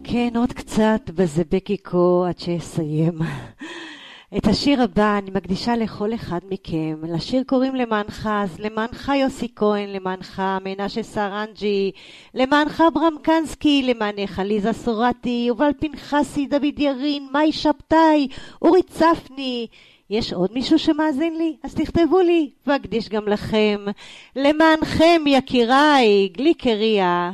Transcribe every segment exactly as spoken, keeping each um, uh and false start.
כן, עוד קצת בזבקיקו עד שיסיים. את השיר הבא אני מקדישה לכל אחד מכם. לשיר קוראים למענך, אז למענך יוסי כהן, למענך מנשה סרנג'י, למענך אברהם קנסקי, למענך ליזה סורתי, יובל פנחסי, דוד ירין, מאי שבתאי, אורי צפני. יש עוד מישהו שמאזין לי? אז תכתבו לי, ואקדיש גם לכם. למענכם יקיריי, גליקריה.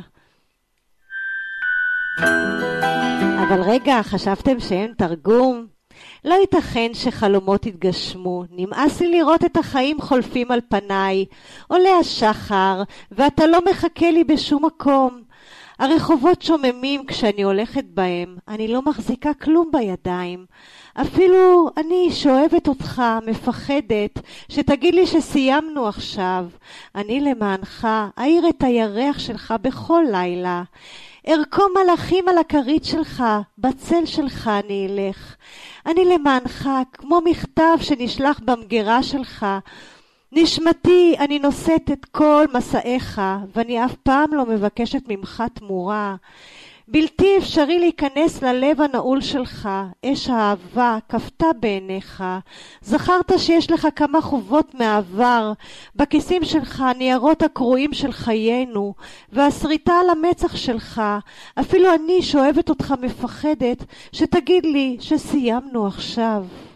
אבל רגע, חשבתם שאין תרגום? לא ייתכן שחלומות יתגשמו, נמאס לי לראות את החיים חולפים על פניי. עולה השחר, ואתה לא מחכה לי בשום מקום. הרחובות שוממים כשאני הולכת בהם, אני לא מחזיקה כלום בידיים. אפילו אני שאוהבת אותך, מפחדת, שתגיד לי שסיימנו עכשיו. אני למענך, אעיר את הירח שלך בכל לילה. ארקום מלאכים על הכרית שלך, בצל שלך אני אלך. אני למענך, כמו מכתב שנשלח במגירה שלך. נשמתי, אני נושאת את כל מסעיך, ואני אף פעם לא מבקשת ממך תמורה. בלתי אפשרי להיכנס ללב הנעול שלך, אש האהבה כפתה בעיניך. זכרת שיש לך כמה חובות מעבר, בכיסים שלך ניירות הקרועים של חיינו, והשריטה על המצח שלך. אפילו אני שאוהבת אותך מפחדת שתגיד לי שסיימנו עכשיו.